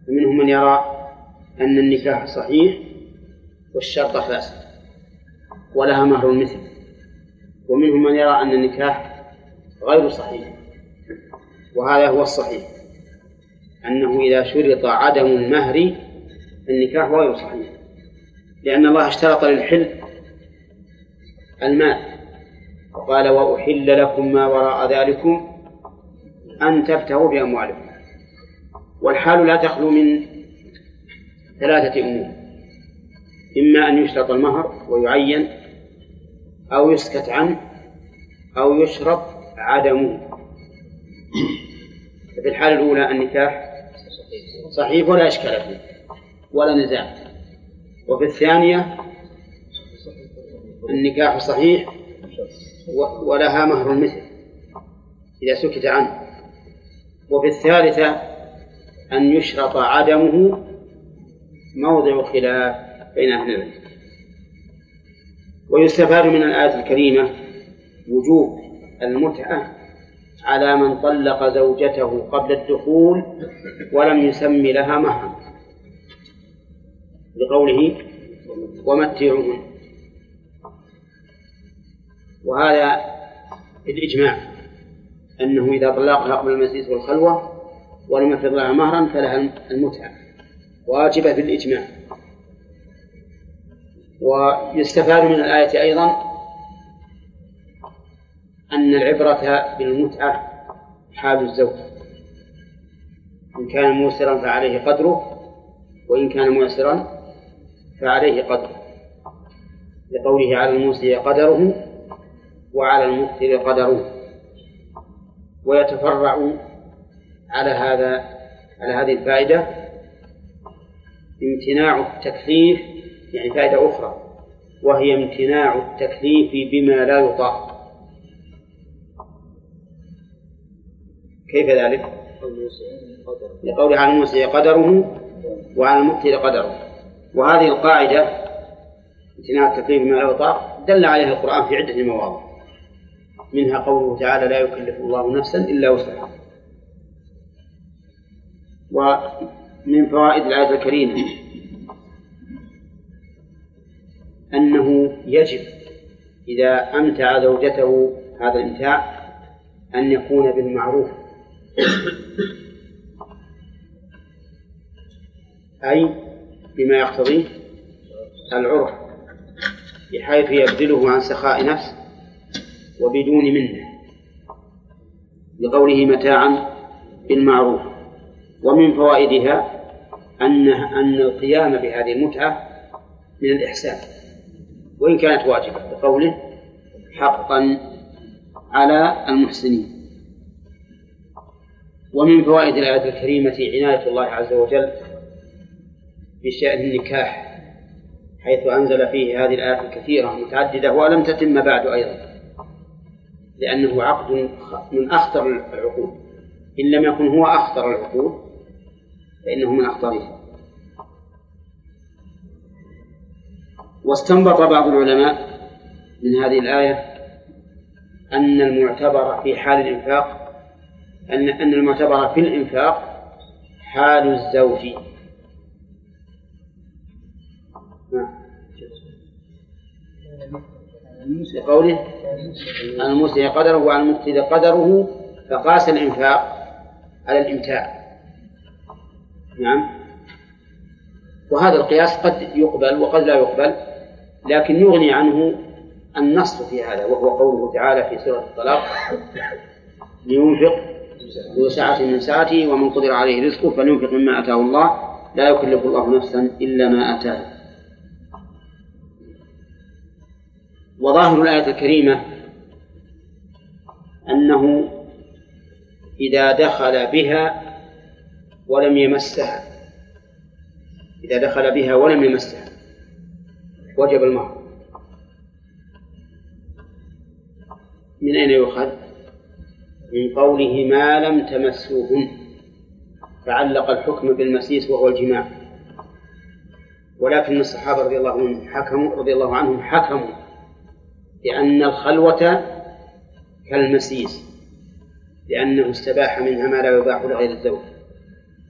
فمنهم من يرى أن النكاح صحيح والشرط فاسد ولها مهر مثل، ومنهم من يرى أن النكاح غير صحيح، وهذا هو الصحيح، أنه إذا شرط عدم المهر النكاح غير صحيح، لأن الله اشترط للحل المال، وقال وأحل لكم ما وراء ذلكم أن تبتغوا بأموالكم. والحال لا تخلو من ثلاثة أمور: إما أن يشترط المهر ويعين، أو يسكت عنه، أو يشرط عدمه. في الحالة الأولى النكاح صحيح ولا إشكال فيه ولا نزاع، وفي الثانية النكاح صحيح ولها مهر مثل إذا سكت عنه، وفي الثالثة أن يشرط عدمه موضع خلاف بين أهل العلم. ويستفاد من الآية الكريمة وجوب المتعة على من طلق زوجته قبل الدخول ولم يسمي لها مهرا، بقوله ومتعوهن، وهذا الإجماع أنه إذا طلقها قبل المسيس والخلوة ولم يفرض لها مهرا فلها المتعة واجبة بالإجماع. ويستفاد من الآية أيضا أن العبرة بالمتعة حال الزوج، إن كان موسرا فعليه قدره، وإن كان معسرا فعليه قدره، لقوله على الموسر قدره وعلى المقتر قدره. ويتفرع على هذه الفائدة امتناع التكليف، يعني فائدة أخرى، وهي امتناع التكليف بما لا يطاق. كيف ذلك؟ لقوله على الموسع قدره وعلى المقتر قدره. وهذه القاعدة امتناع التكليف بما لا يطاق دل عليها القرآن في عدة مواضع، منها قوله تعالى لا يكلف الله نفسا إلا وسعها. ومن فوائد الآية الكريمة أنه يجب إذا أمتع زوجته هذا الإمتاع أن يكون بالمعروف، أي بما يقتضيه العرف، بحيث يبذله عن سخاء نفس وبدون منه، لقوله متاعا بالمعروف. ومن فوائدها أن القيام بهذه المتعة من الإحسان وإن كانت واجبة، بقوله حقا على المحسنين. ومن فوائد الآية الكريمة عناية الله عز وجل بشأن النكاح، حيث أنزل فيه هذه الآيات الكثيرة متعددة ولم تتم بعد أيضا، لأنه عقد من أخطر العقود، إن لم يكن هو أخطر العقود فإنه من أخطرها. واستنبط بعض العلماء من هذه الآية أن المعتبر في حال الإنفاق أن المعتبر في الإنفاق حال الزوج، لقوله الموسع قدره وعلى المقتر قدره، فقاس الإنفاق على الإمتاع. نعم. وهذا القياس قد يقبل وقد لا يقبل، لكن يغني عنه النص في هذا، وهو قوله تعالى في سورة الطلاق لينفق ذو سعة من سعته ومن قدر عليه رزقه فلينفق مما آتاه الله لا يكلف الله نفسا إلا ما آتاه. وظاهر الآية الكريمة أنه إذا دخل بها ولم يمسها، إذا دخل بها ولم يمسها وجب المهر. من أين يؤخذ؟ من قوله ما لم تمسوهن، فعلق الحكم بالمسيس وهو الجماع. ولكن الصحابة رضي الله عنهم حكموا بأن الخلوة كالمسيس، لأنه استباح منها ما لا يباح لغير الزوج.